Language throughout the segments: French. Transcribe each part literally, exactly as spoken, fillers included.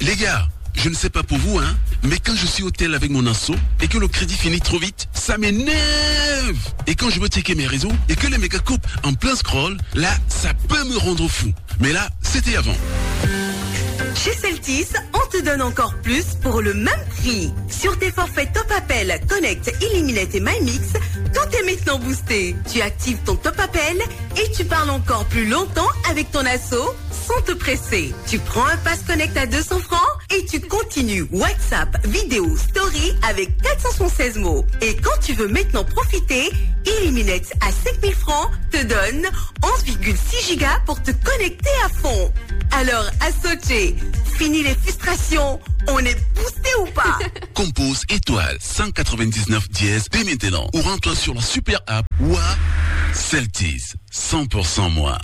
Les gars, je ne sais pas pour vous, hein, mais quand je suis au tel avec mon asso et que le crédit finit trop vite, ça m'énerve. Et quand je veux checker mes réseaux et que les méga coupent en plein scroll, là, ça peut me rendre fou. Mais là, c'était avant. Chez Celtis, on te donne encore plus pour le même prix. Sur tes forfaits Top Appel, Connect, Illuminate et MyMix, tout est maintenant boosté. Tu actives ton Top Appel et tu parles encore plus longtemps avec ton asso sans te presser. Tu prends un pass Connect à deux cents francs et tu continues WhatsApp, vidéo, story avec quatre cent soixante-seize mots. Et quand tu veux maintenant profiter, Illuminate à cinq mille francs te donne onze virgule six gigas pour te connecter à fond. Alors, assoché, fini les frustrations, on est boosté ou pas? Compose étoile cent quatre-vingt-dix-neuf dièse dès maintenant ou rends-toi sur la super app W A Celtis, cent pour cent moi.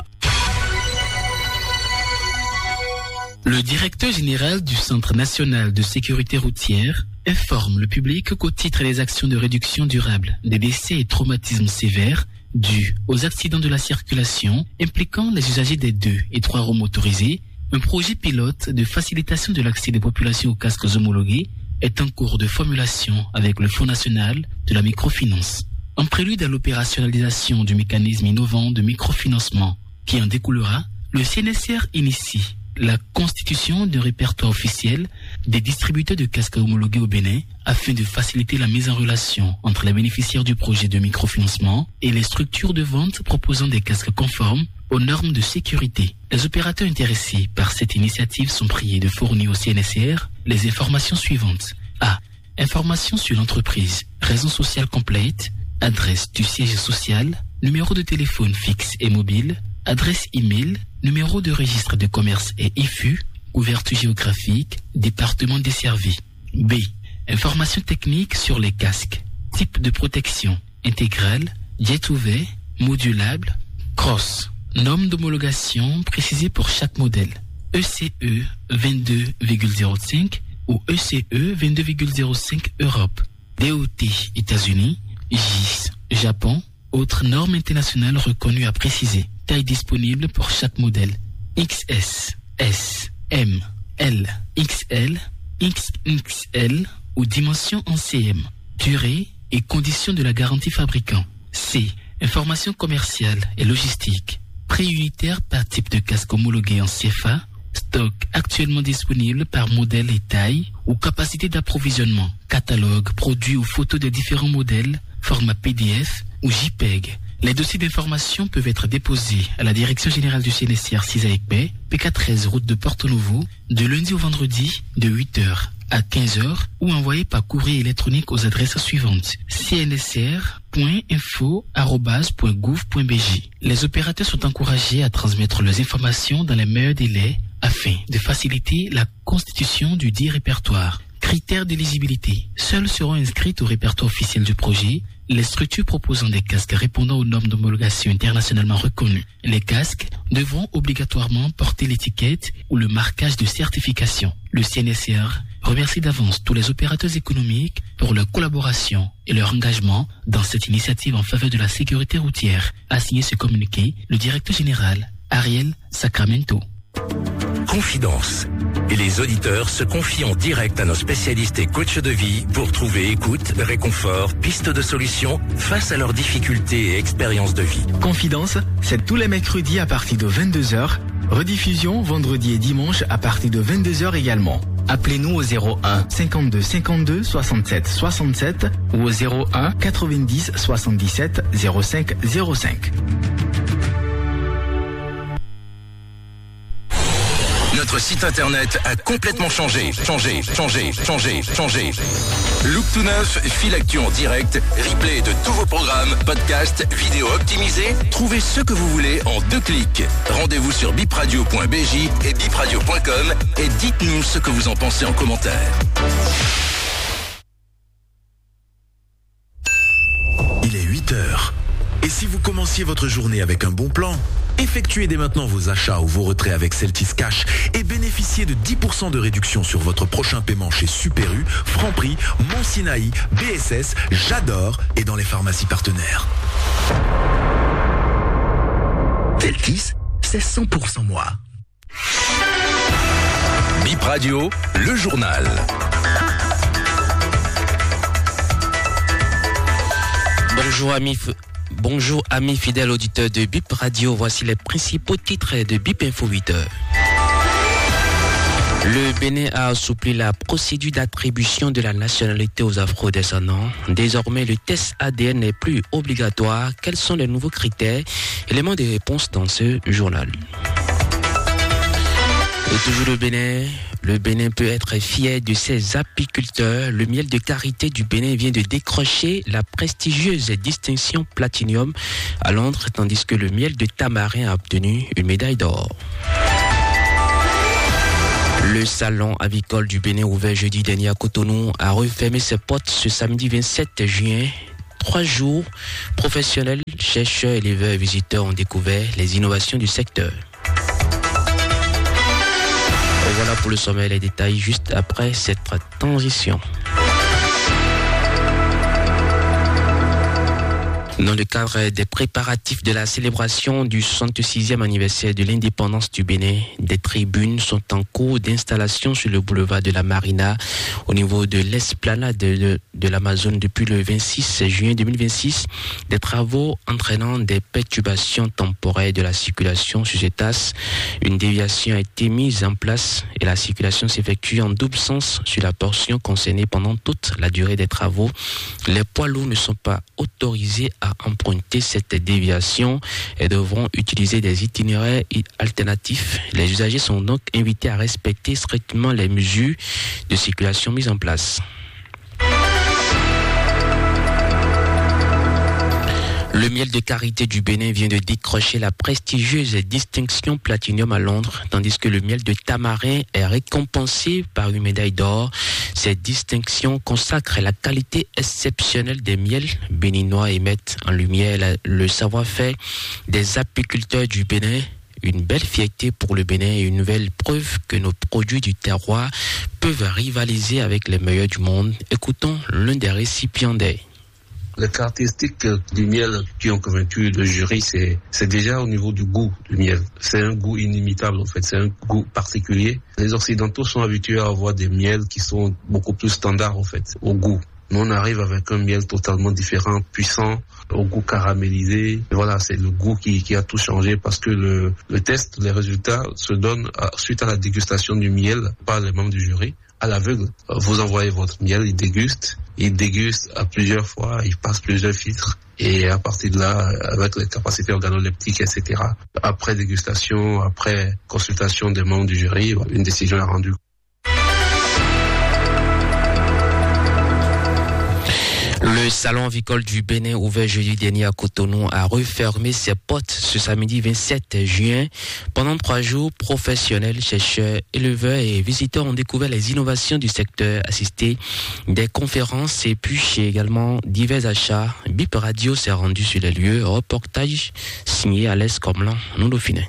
Le directeur général du Centre national de sécurité routière informe le public qu'au titre des actions de réduction durable des décès et traumatismes sévères dus aux accidents de la circulation impliquant les usagers des deux et trois roues motorisées, un projet pilote de facilitation de l'accès des populations aux casques homologués est en cours de formulation avec le Fonds national de la microfinance. En prélude à l'opérationnalisation du mécanisme innovant de microfinancement qui en découlera, le C N S R initie la constitution d'un répertoire officiel des distributeurs de casques homologués au Bénin afin de faciliter la mise en relation entre les bénéficiaires du projet de microfinancement et les structures de vente proposant des casques conformes aux normes de sécurité. Les opérateurs intéressés par cette initiative sont priés de fournir au C N S R les informations suivantes. A. Informations sur l'entreprise, raison sociale complète, adresse du siège social, numéro de téléphone fixe et mobile, adresse e-mail, numéro de registre de commerce et I F U, ouverture géographique, département desservi. B. Informations techniques sur les casques, type de protection, intégrale, jet ouvert, modulable, cross, norme d'homologation précisée pour chaque modèle, E C E vingt-deux virgule zéro cinq ou E C E vingt-deux virgule zéro cinq Europe, D O T États-Unis, J I S Japon, autres normes internationales reconnues à préciser. Taille disponible pour chaque modèle. X S, S, M, L, X L, X X L ou dimension en C M. Durée et conditions de la garantie fabricant. C. Informations commerciales et logistiques. Prix unitaire par type de casque homologué en C F A. Stock actuellement disponible par modèle et taille ou capacité d'approvisionnement. Catalogue, produits ou photos des différents modèles. Format P D F ou JPEG. Les dossiers d'information peuvent être déposés à la Direction Générale du C N S R six A E C B, P K treize route de Porto Novo, de lundi au vendredi, de huit heures à quinze heures, ou envoyés par courrier électronique aux adresses suivantes. c n s r point info arobase point gouv point b j. Les opérateurs sont encouragés à transmettre leurs informations dans les meilleurs délais afin de faciliter la constitution du dit répertoire. Critères d'éligibilité. Seules seront inscrites au répertoire officiel du projet les structures proposant des casques répondant aux normes d'homologation internationalement reconnues. Les casques devront obligatoirement porter l'étiquette ou le marquage de certification. Le C N S R remercie d'avance tous les opérateurs économiques pour leur collaboration et leur engagement dans cette initiative en faveur de la sécurité routière. A signé ce communiqué le directeur général Ariel Sacramento. Confidence. Et les auditeurs se confient en direct à nos spécialistes et coachs de vie pour trouver écoute, réconfort, pistes de solutions face à leurs difficultés et expériences de vie. Confidence, c'est tous les mercredis à partir de vingt-deux heures. Rediffusion vendredi et dimanche à partir de vingt-deux heures également. Appelez-nous au zéro un cinquante-deux cinquante-deux soixante-sept soixante-sept ou au zéro un quatre-vingt-dix soixante-dix-sept zéro cinq zéro cinq. Notre site internet a complètement changé, changé, changé, changé, changé. Look tout neuf, fil actu en direct, replay de tous vos programmes, podcasts, vidéos optimisées. Trouvez ce que vous voulez en deux clics. Rendez-vous sur bipradio point b j et bipradio point com et dites-nous ce que vous en pensez en commentaire. Il est huit heures. Et si vous commenciez votre journée avec un bon plan, effectuez dès maintenant vos achats ou vos retraits avec Celtis Cash et bénéficiez de dix pour cent de réduction sur votre prochain paiement chez Super U, Franprix, Monsinaï, B S S, J'adore et dans les pharmacies partenaires. Celtis, c'est cent pour cent moi. Bip Radio, le journal. Bonjour amis, bonjour amis fidèles auditeurs de B I P Radio, voici les principaux titres de B I P Info huit heures. Le Bénin a assoupli la procédure d'attribution de la nationalité aux afro-descendants. Désormais, le test A D N n'est plus obligatoire. Quels sont les nouveaux critères? Éléments de réponse dans ce journal. Et toujours le Bénin, le Bénin peut être fier de ses apiculteurs. Le miel de karité du Bénin vient de décrocher la prestigieuse distinction Platinum à Londres, tandis que le miel de tamarin a obtenu une médaille d'or. Le salon avicole du Bénin, ouvert jeudi dernier à Cotonou, a refermé ses portes ce samedi vingt-sept juin. Trois jours, professionnels, chercheurs, éleveurs et visiteurs ont découvert les innovations du secteur. Et voilà pour le sommet, les détails juste après cette transition. Dans le cadre des préparatifs de la célébration du soixante-sixième anniversaire de l'indépendance du Bénin, des tribunes sont en cours d'installation sur le boulevard de la Marina au niveau de l'esplanade de, de, de l'Amazone depuis le vingt-six juin deux mille vingt-six. Des travaux entraînant des perturbations temporaires de la circulation sur cet axe. Une déviation a été mise en place et la circulation s'effectue en double sens sur la portion concernée pendant toute la durée des travaux. Les poids lourds ne sont pas autorisés à emprunter cette déviation et devront utiliser des itinéraires alternatifs. Les usagers sont donc invités à respecter strictement les mesures de circulation mises en place. Le miel de karité du Bénin vient de décrocher la prestigieuse distinction Platinum à Londres, tandis que le miel de tamarin est récompensé par une médaille d'or. Cette distinction consacre la qualité exceptionnelle des miels béninois et met en lumière le savoir-faire des apiculteurs du Bénin. Une belle fierté pour le Bénin et une nouvelle preuve que nos produits du terroir peuvent rivaliser avec les meilleurs du monde. Écoutons l'un des récipiendaires. Les caractéristiques du miel qui ont convaincu le jury, c'est, c'est déjà au niveau du goût du miel. C'est un goût inimitable en fait, c'est un goût particulier. Les Occidentaux sont habitués à avoir des miels qui sont beaucoup plus standards en fait, au goût. Nous on arrive avec un miel totalement différent, puissant, au goût caramélisé. Et voilà, c'est le goût qui, qui a tout changé parce que le, le test, les résultats se donnent à, suite à la dégustation du miel par les membres du jury. À l'aveugle, vous envoyez votre miel, il déguste, il déguste à plusieurs fois, il passe plusieurs filtres et à partir de là, avec les capacités organoleptiques, et cetera, après dégustation, après consultation des membres du jury, une décision est rendue. Le salon avicole du Bénin, ouvert jeudi dernier à Cotonou, a refermé ses portes ce samedi vingt-sept juin. Pendant trois jours, professionnels, chercheurs, éleveurs et visiteurs ont découvert les innovations du secteur, assisté des conférences et puis chez également divers achats. B I P Radio s'est rendu sur les lieux. Reportage signé Alès Comlan, nous le finons.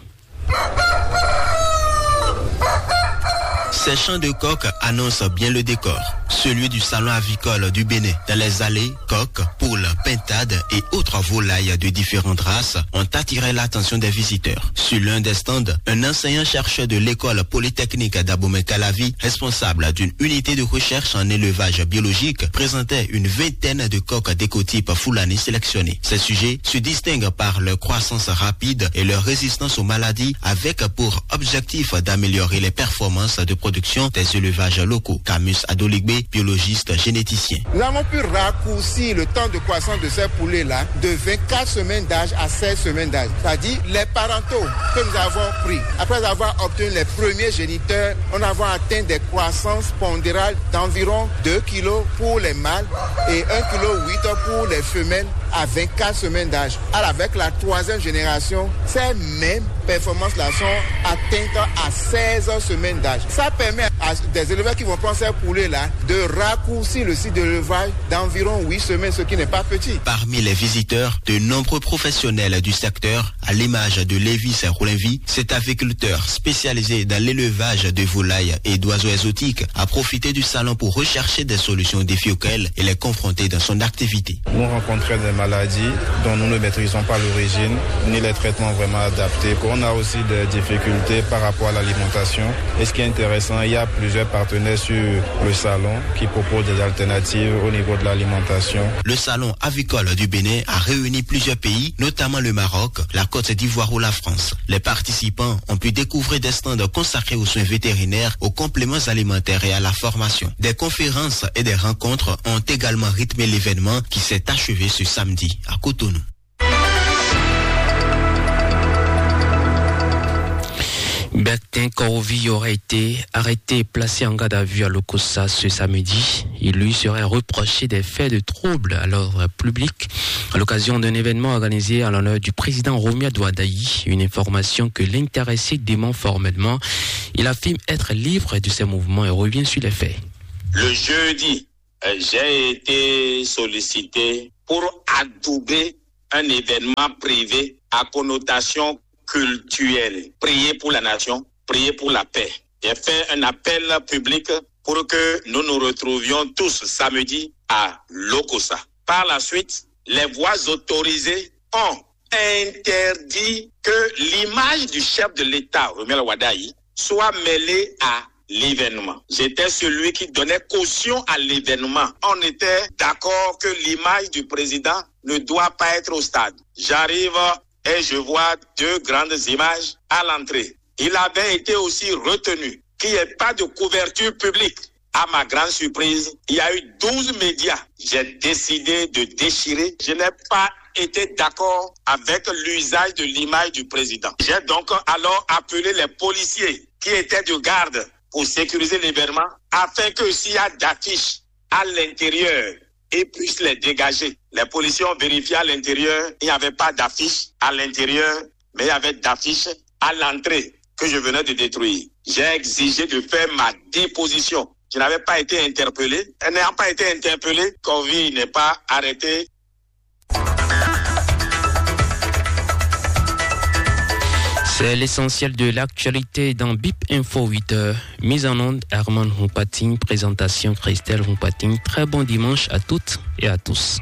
Ces chants de coq annoncent bien le décor, celui du salon avicole du Bénin. Dans les allées, coqs, poules, pintades et autres volailles de différentes races ont attiré l'attention des visiteurs. Sur l'un des stands, un enseignant-chercheur de l'école polytechnique d'Abomey-Calavi, responsable d'une unité de recherche en élevage biologique, présentait une vingtaine de coqs d'écotype Fulani sélectionnés. Ces sujets se distinguent par leur croissance rapide et leur résistance aux maladies, avec pour objectif d'améliorer les performances de production des élevages locaux. Camus Adoligbe, biologiste généticien. Nous avons pu raccourcir le temps de croissance de ces poulets-là de vingt-quatre semaines d'âge à seize semaines d'âge. C'est-à-dire les parentaux que nous avons pris, après avoir obtenu les premiers géniteurs, on a atteint des croissances pondérales d'environ deux kilos pour les mâles et un virgule huit kilos pour les femelles à vingt-quatre semaines d'âge. Alors avec la troisième génération, ces mêmes performances-là sont atteintes à seize semaines d'âge. Ça permet à des éleveurs qui vont prendre ces poulets-là de raccourcir le cycle d'élevage d'environ huit semaines, ce qui n'est pas petit. Parmi les visiteurs, de nombreux professionnels du secteur, à l'image de Lévis Roulinvi, cet aviculteur spécialisé dans l'élevage de volailles et d'oiseaux exotiques a profité du salon pour rechercher des solutions aux défis auxquels il est confronté dans son activité. Nous rencontrons des maladies dont nous ne maîtrisons pas l'origine, ni les traitements vraiment adaptés. On a aussi des difficultés par rapport à l'alimentation. Et ce qui est intéressant, il y a plusieurs partenaires sur le salon qui proposent des alternatives au niveau de l'alimentation. Le salon avicole du Bénin a réuni plusieurs pays, notamment le Maroc, la Côte d'Ivoire ou la France. Les participants ont pu découvrir des stands consacrés aux soins vétérinaires, aux compléments alimentaires et à la formation. Des conférences et des rencontres ont également rythmé l'événement qui s'est achevé ce samedi à Cotonou. Bertin Korovi aurait été arrêté et placé en garde à vue à Lokossa ce samedi. Il lui serait reproché des faits de trouble à l'ordre public à l'occasion d'un événement organisé en l'honneur du président Romia Douadaï. Une information que l'intéressé dément formellement. Il affirme être libre de ses mouvements et revient sur les faits. Le jeudi, j'ai été sollicité pour adouber un événement privé à connotation culturelle. Prier pour la nation, prier pour la paix. J'ai fait un appel public pour que nous nous retrouvions tous samedi à Lokossa. Par la suite, les voix autorisées ont interdit que l'image du chef de l'État, Romia Douadaï, soit mêlée à l'événement. J'étais celui qui donnait caution à l'événement. On était d'accord que l'image du président ne doit pas être au stade. J'arrive et je vois deux grandes images à l'entrée. Il avait été aussi retenu qu'il n'y ait pas de couverture publique. À ma grande surprise, il y a eu douze médias. J'ai décidé de déchirer. Je n'ai pas été d'accord avec l'usage de l'image du président. J'ai donc alors appelé les policiers qui étaient de garde pour sécuriser l'événement afin que s'il y a d'affiches à l'intérieur, ils puissent les dégager. Les policiers ont vérifié à l'intérieur, il n'y avait pas d'affiches à l'intérieur, mais il y avait d'affiches à l'entrée que je venais de détruire. J'ai exigé de faire ma déposition. Je n'avais pas été interpellé. Et n'ayant pas été interpellé, Korovi n'est pas arrêté. C'est l'essentiel de l'actualité dans B I P Info huit heures. Mise en onde, Herman Humpating, présentation Christelle Humpating. Très bon dimanche à toutes et à tous.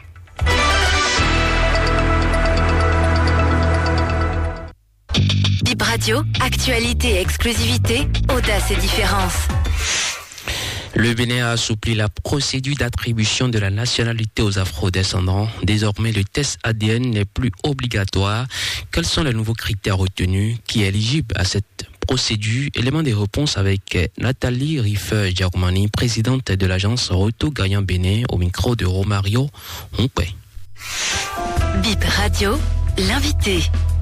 B I P Radio, actualité et exclusivité, audace et différence. Le Bénin a assoupli la procédure d'attribution de la nationalité aux afro-descendants. Désormais, le test A D N n'est plus obligatoire. Quels sont les nouveaux critères retenus? Qui est éligible à cette procédure? Élément des réponses avec Nathalie Riffer-Germani, présidente de l'agence Retour Gagnant Bénin, au micro de Romario Humpé. B I P Radio, l'invité.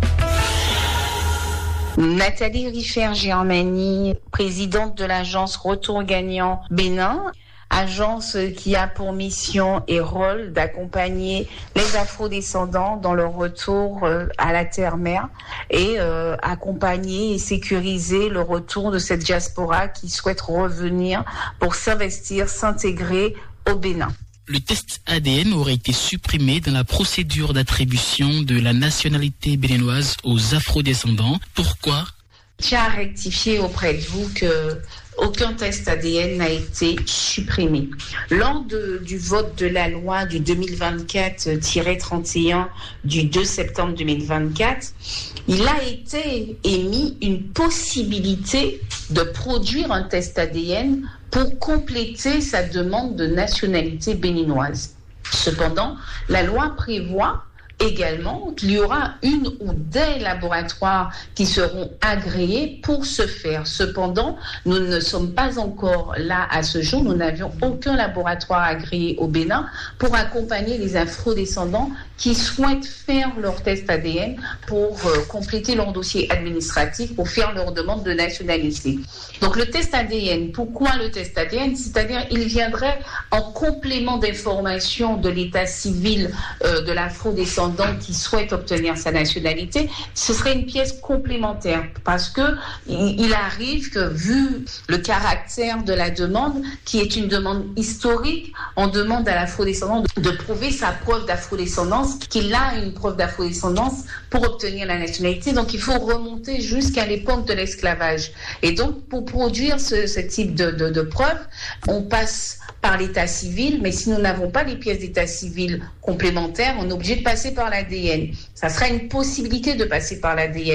Nathalie Riffer-Germani, présidente de l'agence Retour Gagnant Bénin, agence qui a pour mission et rôle d'accompagner les afrodescendants dans leur retour à la terre-mère et euh, accompagner et sécuriser le retour de cette diaspora qui souhaite revenir pour s'investir, s'intégrer au Bénin. Le test A D N aurait été supprimé dans la procédure d'attribution de la nationalité béninoise aux afrodescendants. Pourquoi? Je tiens à rectifier auprès de vous que aucun test A D N n'a été supprimé. Lors de, du vote de la loi du deux mille vingt-quatre tiret trente et un du deux septembre deux mille vingt-quatre, il a été émis une possibilité de produire un test A D N pour compléter sa demande de nationalité béninoise. Cependant, la loi prévoit également qu'il y aura une ou des laboratoires qui seront agréés pour ce faire. Cependant, nous ne sommes pas encore là à ce jour. Nous n'avions aucun laboratoire agréé au Bénin pour accompagner les afrodescendants qui souhaitent faire leur test A D N pour euh, compléter leur dossier administratif, pour faire leur demande de nationalité. Donc le test A D N, pourquoi le test A D N? C'est-à-dire il viendrait en complément d'information de l'état civil euh, de l'afrodescendant qui souhaite obtenir sa nationalité. Ce serait une pièce complémentaire parce que il arrive que, vu le caractère de la demande, qui est une demande historique, on demande à l'afrodescendant de prouver sa preuve d'afrodescendance, qu'il a une preuve d'afrodescendance pour obtenir la nationalité. Donc il faut remonter jusqu'à l'époque de l'esclavage. Et donc pour produire ce, ce type de, de, de preuve, on passe par l'état civil, mais si nous n'avons pas les pièces d'état civil complémentaires, on est obligé de passer par l'A D N. Ça sera une possibilité de passer par l'A D N.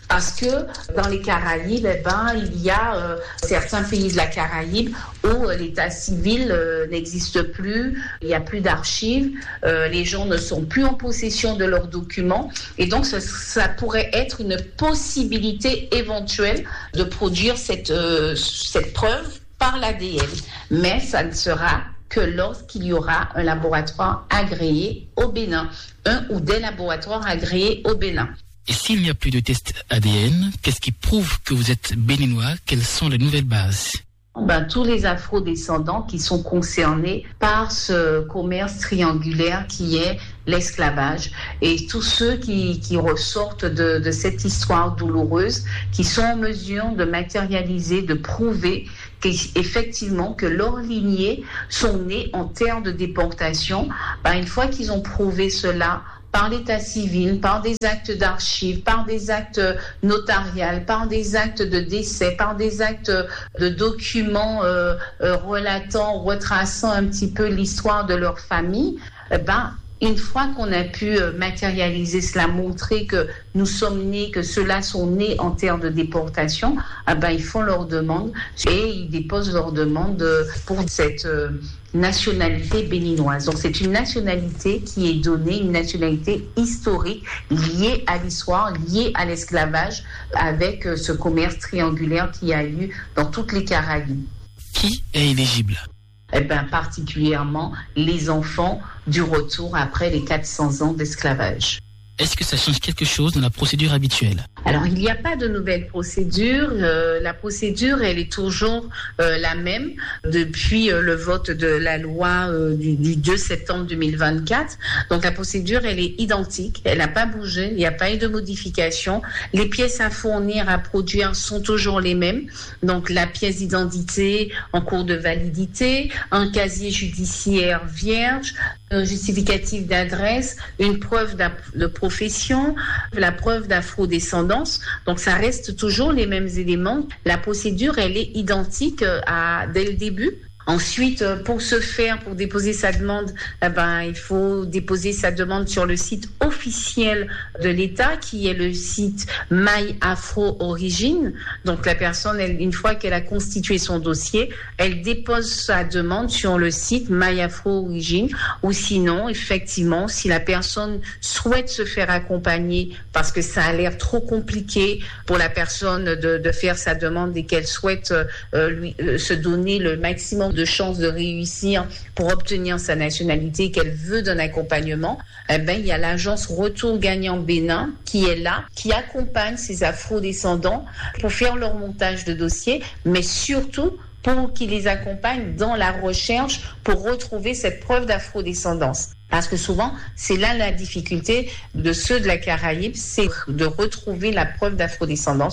Parce que dans les Caraïbes, eh ben, il y a euh, certains pays de la Caraïbe où euh, l'état civil euh, n'existe plus, il n'y a plus d'archives, euh, les gens ne sont plus en possession de leurs documents. Et donc, ça, ça pourrait être une possibilité éventuelle de produire cette, euh, cette preuve par l'A D N. Mais ça ne sera que lorsqu'il y aura un laboratoire agréé au Bénin, un ou des laboratoires agréés au Bénin. Et s'il n'y a plus de test A D N, qu'est-ce qui prouve que vous êtes béninois? Quelles sont les nouvelles bases? Ben, tous les afro-descendants qui sont concernés par ce commerce triangulaire qui est l'esclavage, et tous ceux qui, qui ressortent de, de cette histoire douloureuse, qui sont en mesure de matérialiser, de prouver qu'effectivement que leurs lignées sont nées en terre de déportation. Ben, une fois qu'ils ont prouvé cela, par l'état civil, par des actes d'archives, par des actes notariales, par des actes de décès, par des actes de documents euh, euh, relatant, retraçant un petit peu l'histoire de leur famille, eh ben, une fois qu'on a pu matérialiser cela, montrer que nous sommes nés, que ceux-là sont nés en terre de déportation, eh ben, ils font leur demande et ils déposent leur demande pour cette euh, nationalité béninoise. Donc c'est une nationalité qui est donnée, une nationalité historique liée à l'histoire, liée à l'esclavage, avec euh, ce commerce triangulaire qui a eu dans toutes les Caraïbes. Qui est éligible? Eh bien, particulièrement les enfants du retour après les quatre cents ans d'esclavage. Est-ce que ça change quelque chose dans la procédure habituelle? Alors, il n'y a pas de nouvelle procédure. Euh, la procédure, elle est toujours euh, la même depuis euh, le vote de la loi euh, du, du deux septembre deux mille vingt-quatre. Donc, la procédure, elle est identique. Elle n'a pas bougé. Il n'y a pas eu de modification. Les pièces à fournir, à produire sont toujours les mêmes. Donc, la pièce d'identité en cours de validité, un casier judiciaire vierge, un justificatif d'adresse, une preuve de profession, la preuve d'afrodescendance. Donc, ça reste toujours les mêmes éléments. La procédure, elle est identique à, dès le début. Ensuite, pour ce faire, pour déposer sa demande, eh ben, il faut déposer sa demande sur le site officiel de l'État, qui est le site My Afro Origine. Donc, la personne, elle, une fois qu'elle a constitué son dossier, elle dépose sa demande sur le site My Afro Origine. Ou sinon, effectivement, si la personne souhaite se faire accompagner parce que ça a l'air trop compliqué pour la personne de, de faire sa demande et qu'elle souhaite euh, lui, euh, se donner le maximum de chances de réussir pour obtenir sa nationalité, qu'elle veut d'un accompagnement, eh ben, il y a l'agence Retour Gagnant Bénin qui est là, qui accompagne ces afro-descendants pour faire leur montage de dossier, mais surtout pour qu'ils les accompagnent dans la recherche pour retrouver cette preuve d'afro-descendance. Parce que souvent, c'est là la difficulté de ceux de la Caraïbe, c'est de retrouver la preuve d'afro-descendance.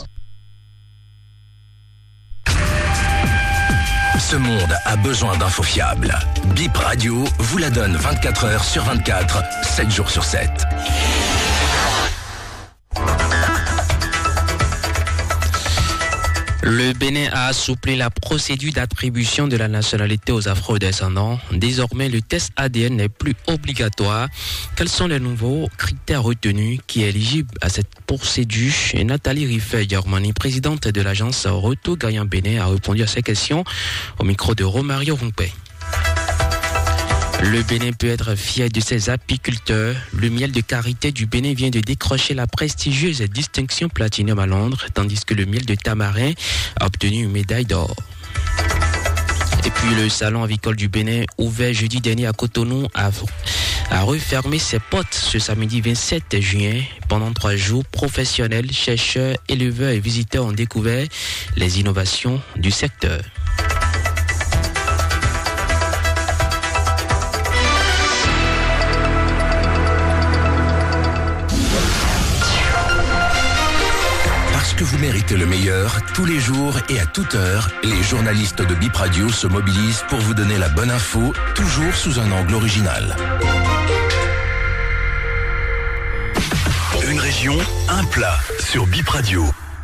Ce monde a besoin d'infos fiables. Bip Radio vous la donne vingt-quatre heures sur vingt-quatre, sept jours sur sept. Le Bénin a assoupli la procédure d'attribution de la nationalité aux afro-descendants. Désormais, le test A D N n'est plus obligatoire. Quels sont les nouveaux critères retenus qui est éligible à cette procédure? Et Nathalie Riffet-Yormani, présidente de l'agence Retour Gagnant Bénin, a répondu à ces questions au micro de Romario Rompé. Le Bénin peut être fier de ses apiculteurs. Le miel de karité du Bénin vient de décrocher la prestigieuse distinction Platinum à Londres, tandis que le miel de tamarin a obtenu une médaille d'or. Et puis le salon avicole du Bénin, ouvert jeudi dernier à Cotonou, a, a refermé ses portes ce samedi vingt-sept juin. Pendant trois jours, professionnels, chercheurs, éleveurs et visiteurs ont découvert les innovations du secteur. Que vous méritez le meilleur, tous les jours et à toute heure, les journalistes de Bip Radio se mobilisent pour vous donner la bonne info, toujours sous un angle original. Une région, un plat sur Bip Radio.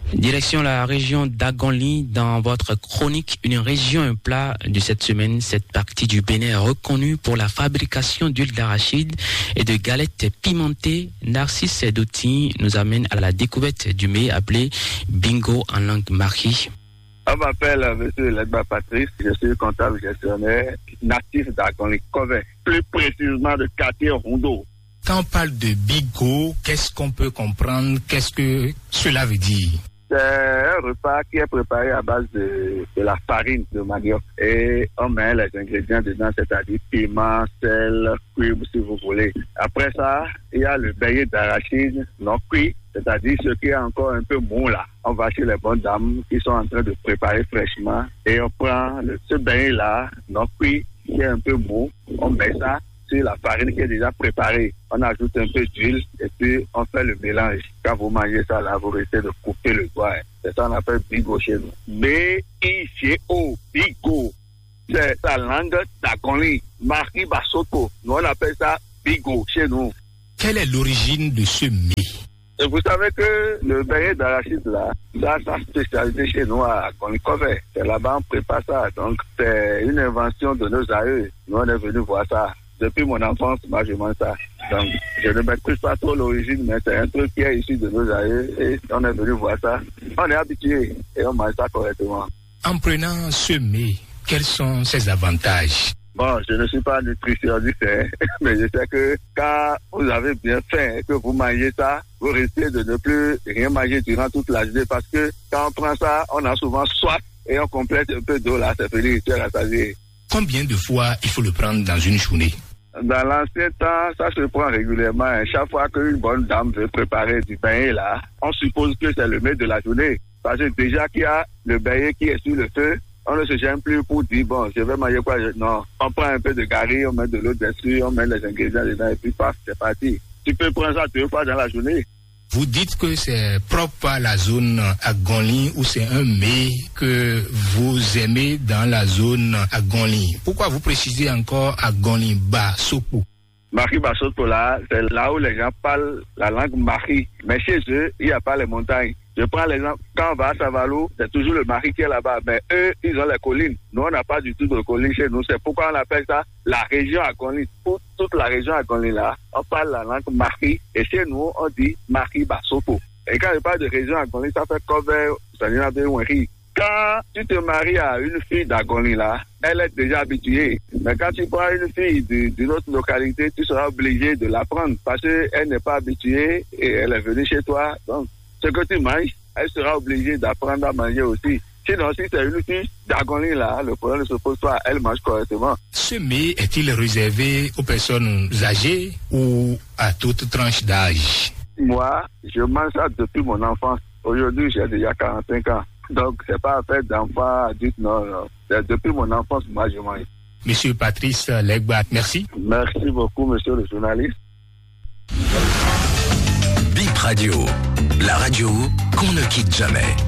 Direction la région d'Agonli, dans votre chronique Une région, un plat de cette semaine. Cette partie du Bénin est reconnue pour la fabrication d'huile d'arachide et de galettes pimentées. Narcisse Douti nous amène à la découverte du mets appelé bingo en langue marquée. On m'appelle M. Ledba Patrice, je suis comptable gestionnaire natif d'Agonli, Covey, plus précisément de quartier Rondeau. Quand on parle de bigot, qu'est-ce qu'on peut comprendre? Qu'est-ce que cela veut dire? C'est un repas qui est préparé à base de, de la farine de manioc et on met les ingrédients dedans, c'est-à-dire piment, sel, cuivre si vous voulez. Après ça, il y a le beignet d'arachide non cuit, c'est-à-dire ce qui est encore un peu mou là. On va chez les bonnes dames qui sont en train de préparer fraîchement et on prend le, ce beignet-là non cuit qui est un peu mou, on met ça sur la farine qui est déjà préparée. On ajoute un peu d'huile et puis on fait le mélange. Quand vous mangez ça, là, vous risquez de couper le doigt. C'est ça qu'on appelle bigot chez nous. B I G O, bigot. C'est la langue d'Agonli, Marquis Basoto. Nous, on appelle ça bigot chez nous. Quelle est l'origine de ce mets? Et vous savez que le beignet d'arachide, là, ça, sa spécialité chez nous à Agonli-Covey. C'est là-bas on prépare ça. Donc, c'est une invention de nos aïeux. Nous, on est venus voir ça. Depuis mon enfance, moi, je mange ça. Donc, je ne maîtrise pas trop l'origine, mais c'est un truc qui est issu de nos aïeux et on est venu voir ça. On est habitué et on mange ça correctement. En prenant ce mets, quels sont ses avantages? Bon, je ne suis pas nutritionniste, hein, mais je sais que quand vous avez bien faim et que vous mangez ça, vous risquez de ne plus rien manger durant toute la journée parce que quand on prend ça, on a souvent soif et on complète un peu d'eau là, c'est fini, tu es rassasié. Combien de fois il faut le prendre dans une journée? Dans l'ancien temps, ça se prend régulièrement. Chaque fois qu'une bonne dame veut préparer du beignet là, on suppose que c'est le mets de la journée. Parce que déjà qu'il y a le beignet qui est sur le feu, on ne se gêne plus pour dire, bon, je vais manger quoi? Non, on prend un peu de gari, on met de l'eau dessus, on met les ingrédients dedans et puis paf, c'est parti. Tu peux prendre ça deux fois dans la journée. Vous dites que c'est propre à la zone Agonli ou c'est un mets que vous aimez dans la zone Agonli. Pourquoi vous précisez encore Agonli Basopo? Marquis Basopo là, c'est là où les gens parlent la langue Marquis. Mais chez eux, il n'y a pas les montagnes. Je prends l'exemple, quand on va à Savalou, c'est toujours le Marquis qui est là-bas. Mais eux, ils ont les collines. Nous, on n'a pas du tout de collines chez nous. C'est pourquoi on appelle ça la région Agonli. Pour toute la région Agonli là, on parle la langue Marquis. Et chez nous, on dit Marquis Basopo. Et quand je parle de région Agonli, ça fait Covey, Sanina Beweri. Quand tu te maries à une fille d'Agonli là, elle est déjà habituée. Mais quand tu prends une fille d'une autre localité, tu seras obligé de la prendre parce qu'elle n'est pas habituée et elle est venue chez toi. Donc, ce que tu manges, elle sera obligée d'apprendre à manger aussi. Sinon, si c'est une fille d'Agonli là, le problème ne se pose pas, elle mange correctement. Ce mets est-il réservé aux personnes âgées ou à toute tranche d'âge? Moi, je mange ça depuis mon enfance. Aujourd'hui, j'ai déjà quarante-cinq ans. Donc, c'est pas affaire d'enfant adulte, non, non. C'est depuis mon enfance, moi, je mange. Monsieur Patrice Legba, merci. Merci beaucoup, monsieur le journaliste. Bip Radio, la radio qu'on ne quitte jamais.